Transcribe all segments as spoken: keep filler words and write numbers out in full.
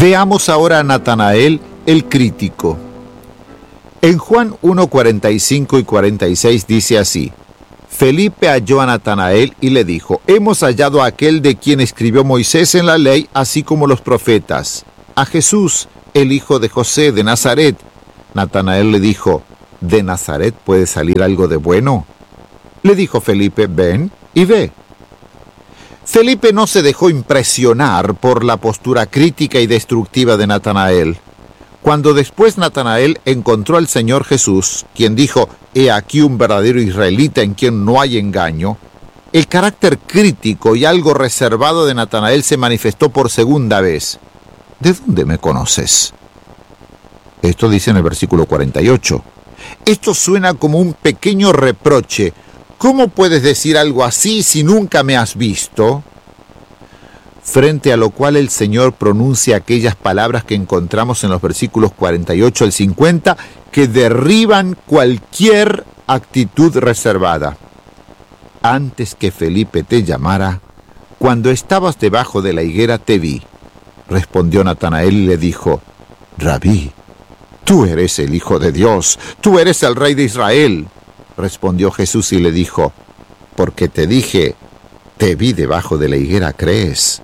Veamos ahora a Natanael, el crítico. En Juan uno, cuarenta y cinco y cuarenta y seis dice así: Felipe halló a Natanael y le dijo: hemos hallado a aquel de quien escribió Moisés en la ley, así como los profetas, a Jesús, el hijo de José de Nazaret. Natanael le dijo: ¿de Nazaret puede salir algo de bueno? Le dijo Felipe: ven y ve. Felipe no se dejó impresionar por la postura crítica y destructiva de Natanael. Cuando después Natanael encontró al Señor Jesús, quien dijo: he aquí un verdadero israelita en quien no hay engaño, el carácter crítico y algo reservado de Natanael se manifestó por segunda vez. ¿De dónde me conoces? Esto dice en el versículo cuarenta y ocho. Esto suena como un pequeño reproche. ¿Cómo puedes decir algo así si nunca me has visto? Frente a lo cual el Señor pronuncia aquellas palabras que encontramos en los versículos cuarenta y ocho al cincuenta, que derriban cualquier actitud reservada. Antes que Felipe te llamara, cuando estabas debajo de la higuera te vi. Respondió Natanael y le dijo: Rabí, tú eres el Hijo de Dios, tú eres el Rey de Israel. Respondió Jesús y le dijo: porque te dije, te vi debajo de la higuera, ¿crees?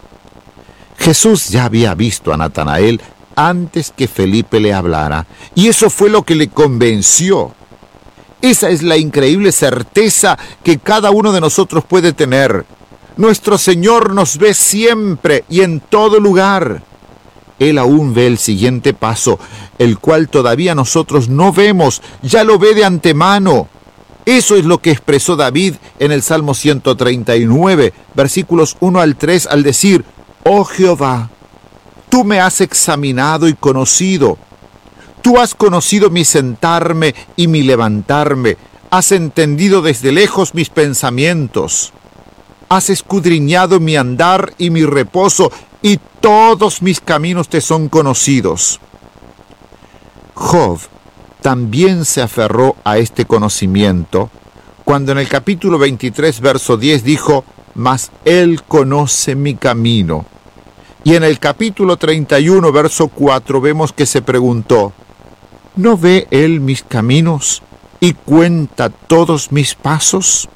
Jesús ya había visto a Natanael antes que Felipe le hablara, y eso fue lo que le convenció. Esa es la increíble certeza que cada uno de nosotros puede tener. Nuestro Señor nos ve siempre y en todo lugar. Él aún ve el siguiente paso, el cual todavía nosotros no vemos, ya lo ve de antemano. Eso es lo que expresó David en el Salmo ciento treinta y nueve, versículos uno al tres, al decir: oh Jehová, tú me has examinado y conocido. Tú has conocido mi sentarme y mi levantarme, has entendido desde lejos mis pensamientos. Has escudriñado mi andar y mi reposo, y todos mis caminos te son conocidos. Job también se aferró a este conocimiento, cuando en el capítulo veintitrés, verso diez dijo: mas él conoce mi camino. Y en el capítulo treinta y uno, verso cuatro, vemos que se preguntó: ¿no ve él mis caminos y cuenta todos mis pasos?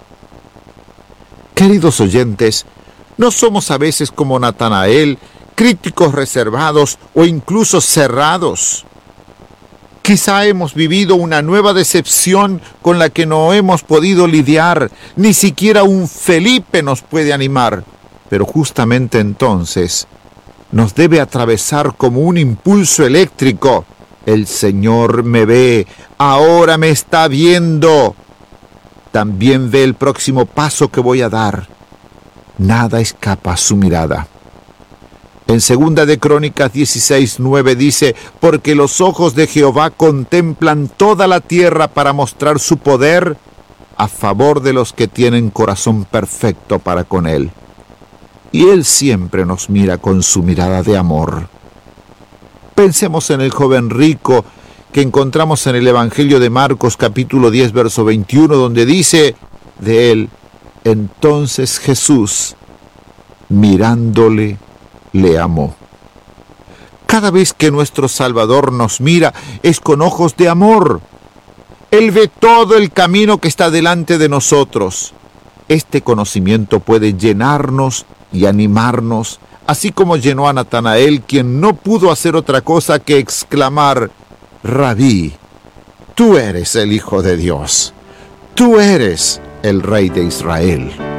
Queridos oyentes, ¿no somos a veces como Natanael, críticos reservados o incluso cerrados? Quizá hemos vivido una nueva decepción con la que no hemos podido lidiar, ni siquiera un Felipe nos puede animar, pero justamente entonces nos debe atravesar como un impulso eléctrico: el Señor me ve, ahora me está viendo. También ve el próximo paso que voy a dar. Nada escapa a su mirada. En segunda de Crónicas dieciséis, nueve dice: porque los ojos de Jehová contemplan toda la tierra para mostrar su poder a favor de los que tienen corazón perfecto para con él. Y él siempre nos mira con su mirada de amor. Pensemos en el joven rico que encontramos en el Evangelio de Marcos, capítulo diez, verso veintiuno, donde dice de él: entonces Jesús, mirándole, le amó. Cada vez que nuestro Salvador nos mira, es con ojos de amor. Él ve todo el camino que está delante de nosotros. Este conocimiento puede llenarnos y animarnos, así como llenó a Natanael, quien no pudo hacer otra cosa que exclamar: Rabí, tú eres el Hijo de Dios, tú eres el Rey de Israel.